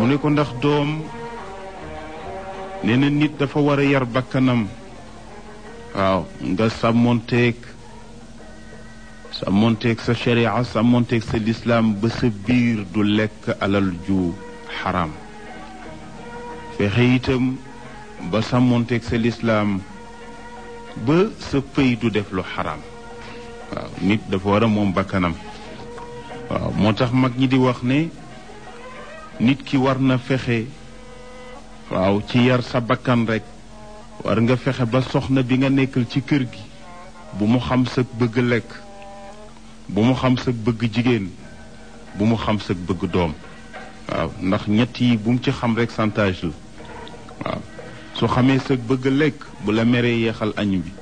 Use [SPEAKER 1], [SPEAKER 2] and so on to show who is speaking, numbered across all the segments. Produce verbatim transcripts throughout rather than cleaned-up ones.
[SPEAKER 1] ne ko ndax doom nee na nit dafa war a yar bakkanam waaw nga sàmmonteeg sàmmonteeg sa sharia sàmmonteeg sa lislaam ba sa biir du lekk alal ju xaram fexe itam ba sàmmonteeg sa lislaam ba sa pëy du def lu xaram waaw nit dafa war a moom bakkanam waaw moo tax mag ñi di wax ne nit ki war na fexe waaw ci yar sa bakkan rek war nga fexe ba soxna bi nga nekkal ci kër gi bu mu xam sa bëgg lekk bu mu xam sa bëgg jigéen bu mu xam sa bëgg doom waaw ndax ñett yi bu mu ci xam rek chantage la waaw su xamee sa bëgg lekk bu la meree yeexal añ bi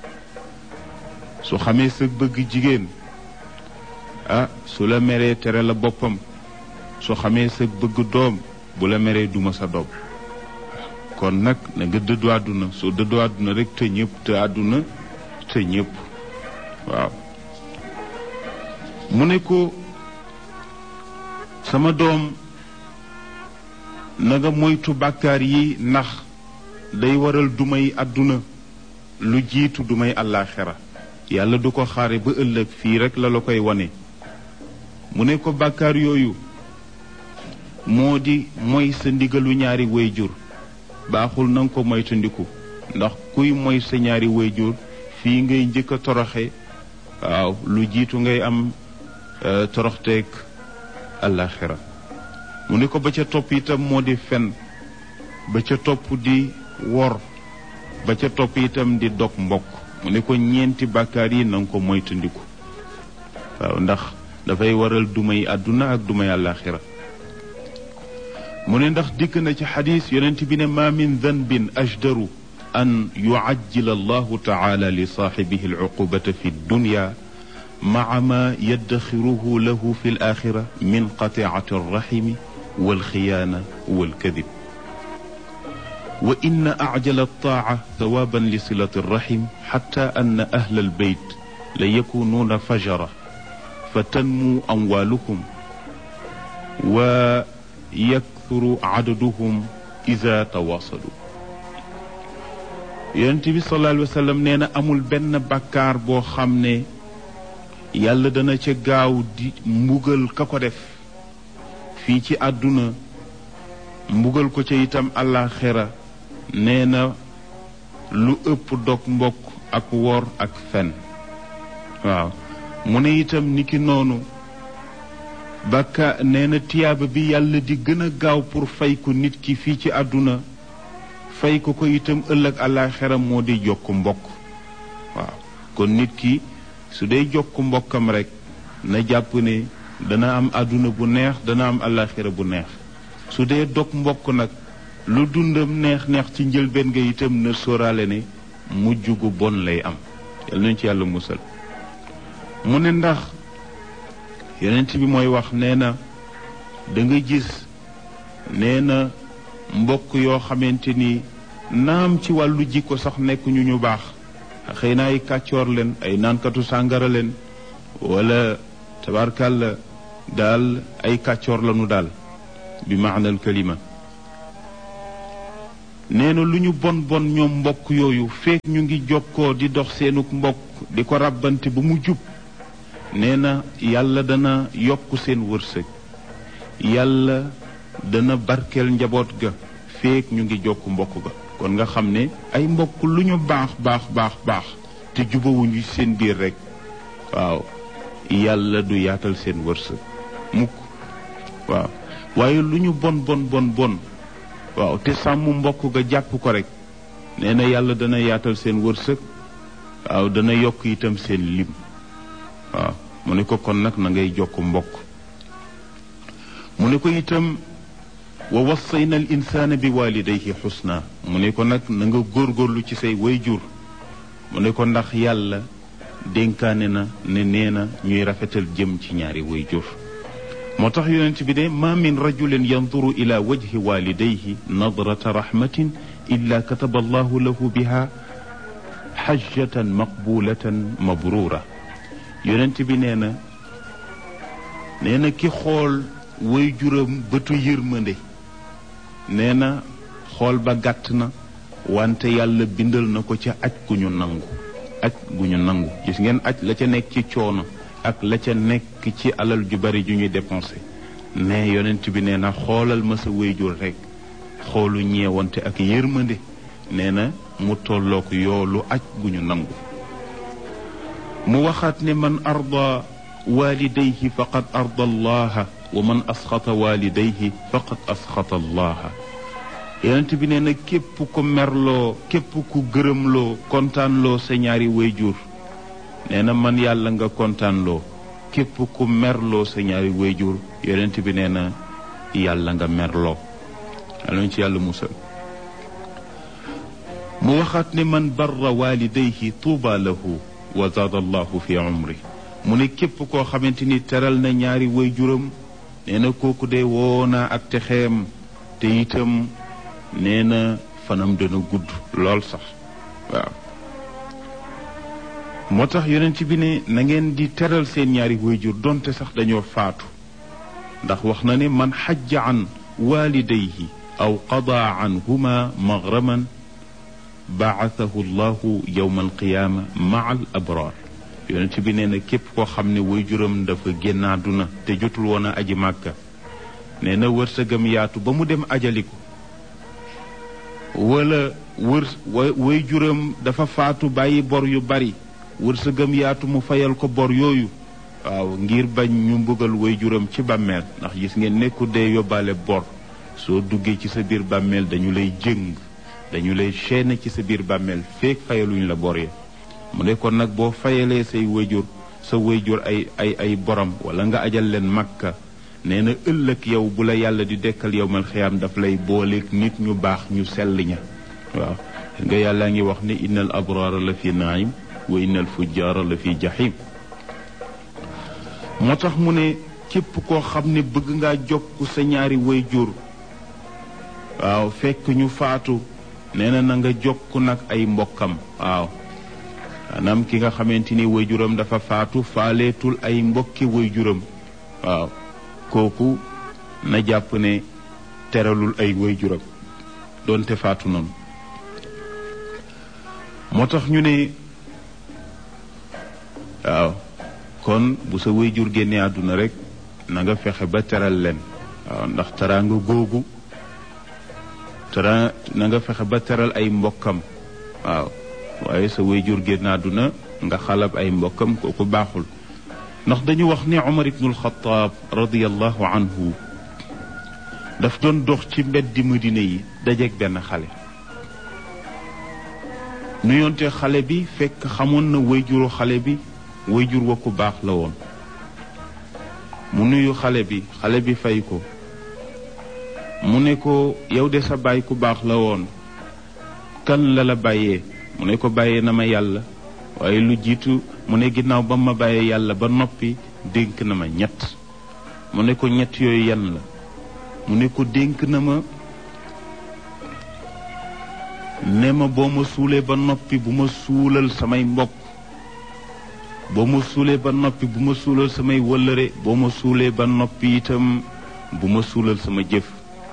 [SPEAKER 1] su xamee sa bëgg jigéen ah su la meree tere la boppam su xamee sa bëgg doom bu la meree duma sa doom kon nag na nga dëddu àdduna soo dëddu àdduna rek te ñëpp te àdduna te ñëpp waaw mu ne ko sama doom na nga moytu bàkkaar yi ndax day waral dumay àdduna lu jiitu dumay àllaaxira yàlla du ko xaare ba ëllëg fii rek la la koy wane mu ne ko bàkkaar yooyu moo di mooy sa ndigalu ñaari wayjur baaxul na nga ko moytandiku ndax kuy moy sa ñaari wayjur fii ngay njëkk a toroxe waaw lu jiitu ngay am toroxteeg àllaaxira mu ne ko ba ca topp itam moo di fen ba ca topp di wor ba ca topp itam di dog mbokk mu ne ko ñeenti bàkkaar yi na nga ko moytandiku waaw ndax dafay waral dumay àdduna ak dumay àllaaxira mu ne ndax dikk na ci xadis yonent bi ne ma min danbin ajdaru an yuajjila allahu taala li saaxibihi alcuqubata fi dunya maca ma yaddaxiruhu lahu fi alaxira min qatiicati alraximi walxiyaana walkadib wa inna acjala altaaca thawaaban li silati alraxim xatta anna ahla albeyt la yakunuuna fajara fa tanmu amwaalukum wa yakthuru cadaduhum ida tawaasalu yonent bi sallallahu alayhi wa sallam nee na amul benn bàkkaar boo xam ne yàlla dana ca gaaw di mbugal ka ko def fii ci àdduna mbugal ko ca itam àllaaxira nee na lu ëpp dog mbokk ak wor ak fen waaw mu ne itam niki noonu bàkka nee na tiyaaba bi yàlla di gën a gaaw pour fay ko nit ki fii ci àdduna fay ko ko itam ëllëg àllaaxira moo di jokk mbokk waaw kon nit ki su dee jokk mbokkam rek na jàpp ne dana am àdduna bu neex dana am àllaaxira bu neex su dee dog mbokk nag lu dundam neex neex ci njëlbeen nga itam na sóoraale ne mujj gu bon lay am yal nañu ci yàlla musal mu ne ndax yonent bi mooy wax nee na da nga gis nee na mbokk yoo xamante ni naam ci wàllu jikko sax nekk ñu ñu baax xëy na ay kàccoor leen ay naankatu sàngara leen wala tabarkàlla daal ay kàccoor lanu daal bi maanal kalima nee na lu ñu bon bon ñoom mbokk yooyu feek ñu ngi jokkoo di dox seenuk mbokk di ko ràbbante ba mu jub nee na yàlla dana yokk seen wërsëg yàlla dana barkeel njaboot ga feek ñu ngi jokk mbokk ga kon nga xam ne ay mbokk lu ñu baax baax baax baax te jubawuñu seen biir rek waaw yàlla du yaatal seen wërsëg mukk waaw waaye lu ñu bon bon bon bon waaw te sàmm mbokk ga jàpp ko rek nee na yàlla dana yaatal seen wërsëg waaw dana yokk itam seen lim waaw mu ne ko kon nag na ngay jokk mbokk mu ne ko itam wa wassayna al insaana bi walidayhi xusna mu ne ko nag na nga góorgóorlu ci say wayjur mu ne ko ndax yàlla dénkaane na ne nee na ñuy rafetal jëm ci ñaari wayjur moo tax yonent bi de ma min rajulin yanduru ila wajhi walidayhi nadrata rahmatin illa kataba allahu lahu biha xajjatan maqbulatan mabrura yonent bi nee na nee na ki xool wayjuram bëtu yërmande nee na xool ba gàtt na wante yàlla bindal na ko ca aj gu ñu nangu aj gu ñu nangu gis ngeen aj la ca nekk ci coono ak la ca nekk ci alal ju bari ju ñuy dépensé ne yonent bi nee na xoolal ma sa wéyjur rek xoolu ñeewante ak yërmande nee na mu tollook yoolu aj gu ñu nangu mu waxaat ne man arda walidayhi faqad arda allaha wa man asxata walidayhi faqad asxata allaha yonent bi nee na képp ku merloo képp ku gërëmloo kontaanloo sa ñaari wéyjur nee na man yàlla nga kontaanloo képp ku merloo sa ñaari wéyjur yonent bi nee na yàlla nga merloo aloon ci yàlla musal mu waxaat ne man barra walidayhi tuuba lahu wa zaada allahu fi umri mu ne képp koo xamante ni teral na ñaari wéyjuram nee na kooku de woona ak texeem te itam nee na fanam dana gudd lool sax waaw moo tax yonent bi ne na ngeen di teral seen ñaari wayjur donte sax dañoo faatu ndax wax na ne man xajja an walidayhi aw qada anhuma maghraman baathahu llahu yowma alqiyaama maa al abrar yonent bi nee na képp koo xam ne wayjuram dafa génn àdduna te jotul woon a aji màkka nee na wërsëgam yaatu ba mu dem ajali ko wala wër wayjuram dafa faatu bàyyi bor yu bari wërsëgam yaatu mu fayal ko bor yooyu waaw ngir bañ ñu mbugal wayjuram ci bàmmeel ndax gis ngeen nekku dee yóbbaale bor soo duggee ci sa biir bàmmeel dañu lay jëng dañu lay chaîne ci sa biir bàmmeel feek fayaluñ la bor ya mu ne kon nag boo fayalee say wayjur sa wayjur ay ay ay borom wala nga ajal leen makka nee na ëllëg yow bu la yàlla di dekkal yowmal xiyaam daf lay booleeg nit ñu baax ñu sell ña waaw nga yàllaa ngi wax ne innal abraara la fi naim wa innal fujjaara la fi jahim moo tax mu ne képp koo xam ne bëgg ngaa jokk sa ñaari wayjur waaw fekk ñu faatu nee na na nga jokk nag ay mbokkam waaw maanaam ki nga xamante ni wayjuram dafa faatu faaleetul ay mbokki wayjuram waaw kooku na jàpp ne teralul ay wayjuram doonte faatu noonu moo tax ñu ne waaw kon bu sa wayjur génnee àdduna rek na nga fexe ba teral leen waaw ndax teraanga googu tera na nga fexe ba teral ay mbokkam waaw waaye sa wayjur génn àdduna nga xalab ay mbokkam kooku baaxul ndax dañu wax ne Umar ibnul Xattaab radiyallahu anhu daf doon dox ci mbeddi Madina yi dajeeg benn xale nuyoonte xale bi fekk xamoon na wayjuru xale bi wayjur wa ku baax la woon mu nuyu xale bi xale bi fay ko mu ne ko yow de sa baay ku baax la woon kan la la bàyyee mu ne ko bàyyee na ma yàlla waaye lu jiitu mu ne ginnaaw ba ma bàyyee yàlla ba noppi dénk na ma ñett mu ne ko ñett yooyu yan la mu ne ko dénk na ma ne ma boo ma suulee ba noppi bu ma suulal samay mbokk boo ma suulee ba noppi bu ma suulal samay wëllëre boo ma suulee ba noppi itam bu ma suulal sama jëf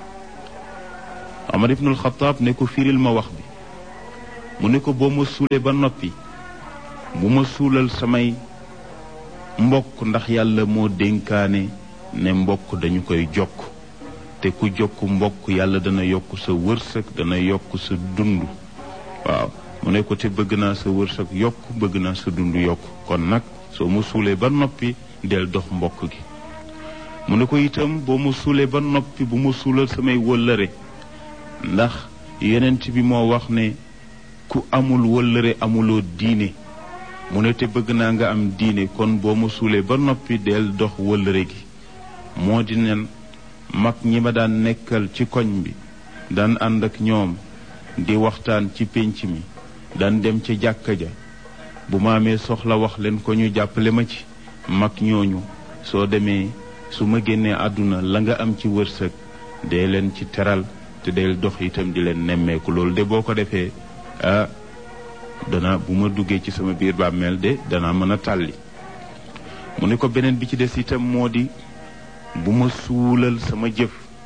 [SPEAKER 1] Omar ibnul Xataab ne ko firil ma wax bi mu ne ko boo ma suulee ba noppi bu ma suulal samay mbokk ndax yàlla moo dénkaane ne mbokk dañu koy jokk te ku jokk mbokk yàlla dana yokk sa wërsëg dana yokk sa dund waaw mu ne ko te bëgg naa sa wërsëg yokk bëgg naa sa dund yokk kon nag soo ma suulee ba noppi del dox mbokk gi mu ne ko itam boo ma suulee ba noppi bu ma suulal samay wëllëre ndax yonent bi moo wax ne ku amul wëllëre amuloo diine mu ne te bëgg naa nga am diine kon boo ma suulee ba noppi del dox wëllëre gi moo di nen mag ñi ma daan nekkal ci koñ bi daan ànd ak ñoom di waxtaan ci pénc mi daan dem ca jàkka ja bu ma amee soxla wax leen ko ñu jàppale ma ci mag ñooñu soo demee su ma génnee àdduna la nga am ci wërsëg dee leen ci teral te del dox itam di leen nemmeeku loolu de boo ko defee ah dana bu ma duggee ci sama biir bàmmeel de dana mën a tàlli mu ne ko beneen bi ci des itam moo di bu ma suulal sama jëf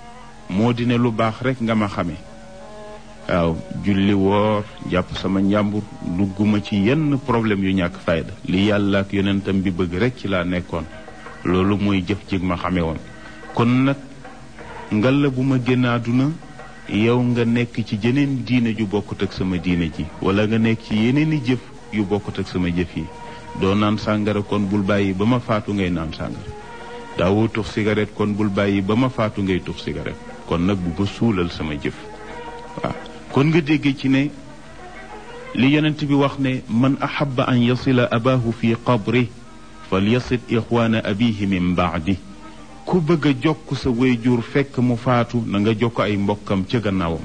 [SPEAKER 1] moo di ne lu baax rek nga ma xame waaw julli woor jàpp sama njàmbur dugguma ci yenn problème yu ñàkk fayda li yàlla ak yonentam bi bëgg rek ci laa nekkoon loolu mooy jëf jig ma xame woon kon nag ngalla bu ma génn àdduna yow nga nekk ci jeneen diine ju bokkut ak sama diine ji wala nga nekk ci yeneeni jëf yu bokkut ak sama jëf yi doo naan sàngara kon bul bàyyi ba ma faatu ngay naan sàngara daawoo tux cigarette kon bul bàyyi ba ma faatu ngay tux cigarette kon nag bu ma suulal sama jëf waaw kon nga dégg ci ne li yonent bi wax ne man ahabba an yasila abahu fi qabri fal yasid ixwaana abihi min baadi ku bëgg a jokk sa wayjur fekk mu faatu na nga jokk ay mbokkam ca gannaawam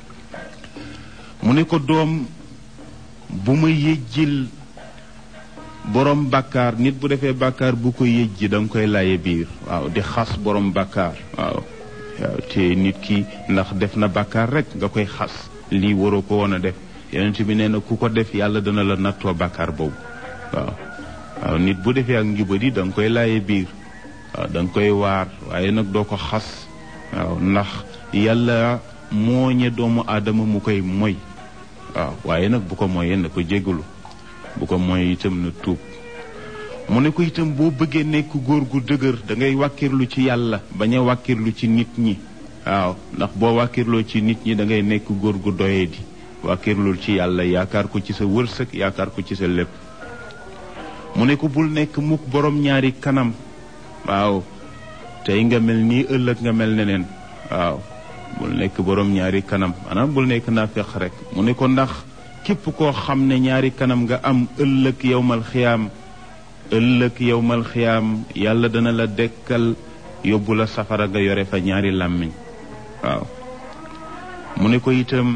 [SPEAKER 1] mu ne ko doom bu ma yëjjil borom bàkkaar nit bu defee bàkkaar bu ko yëjji da nga koy laaye biir waaw di xas borom bàkkaar waaw waaw te nit ki ndax def na bàkkaar rek nga koy xas lii waroo ko woon a def yonent bi nee na ku ko def yàlla dana la nattoo bàkkaar boobu waaw waaw nit bu defee ak njubadi da nga koy laaye biir waaw da nga koy waar waaye nag doo ko xas waaw ndax yàlla mooñe doomu aadama mu koy moy waaw waaye nag bu ko moyee na ko jégalu bu ko moy itam na tuub mu ne ko itam boo bëggee nekk góor gu dëgër da ngay wàkkirlu ci yàlla bañ a wàkkirlu ci nit ñi waaw ndax boo wàkkirloo ci nit ñi da ngay nekk góor gu doyee di wàkkirlul ci yàlla yaakaar ko ci sa wërsëg yaakaar ko ci sa lépp mu ne ko bul nekk mukk borom ñaari kanam waaw tey nga mel nii ëllëg nga mel neneen waaw bul nekk borom ñaari kanam maanaam bul nekk naafeq rek mu ne ko ndax képp koo xam ne ñaari kanam nga am ëllëg yowmal xiyaam ëllëg yowmal xiyaam yàlla dana la dekkal yóbbu la safara nga yore fa ñaari làmmiñ waaw mu ne ko itam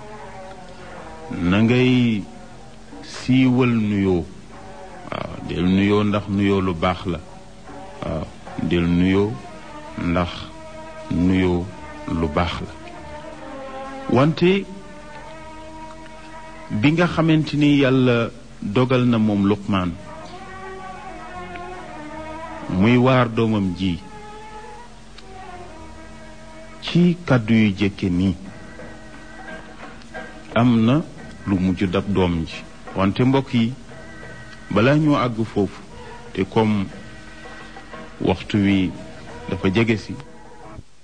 [SPEAKER 1] na ngay siiwal nuyoo waaw del nuyoo ndax nuyoo lu baax la waaw del nuyoo ndax nuyoo lu baax la wante bi nga xamante ni yàlla dogal na moom Luqmaan muy waar doomam ji ci kàddu yu jëkke nii am na lu mujj dab doom ji wante mbokk yi balaa ñoo àgg foofu te comme waxtu wi dafa jege si